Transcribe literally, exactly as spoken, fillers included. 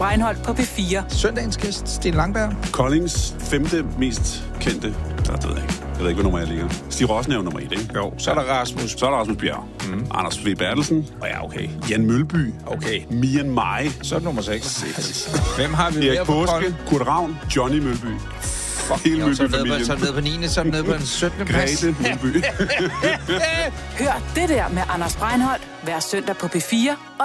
Breinholt på P fire. Søndagens gæst, Sten Langberg. Koldings femte mest kendte, der ved jeg ikke. Jeg ved ikke, hvor nummer jeg ligger. Stig Rossen er jo nummer et, ikke? Jo, så er der Rasmus. Så er der Rasmus Bjerg. Mm. Anders V. Bertelsen. Og ja, okay. Jan Mølby. Okay. Mian Mai. Så er det nummer seks. Hvem har vi Erik mere på Påske. Kolding? Kurt Ravn. Johnny Mølby. Fuck, Hele jo, så er det nede på- Mølby-familien. så er det nede på niende, så er det nede på den syttende plads. Grete Mølby. Hør det der med Anders Breinholt hver søndag på P fire.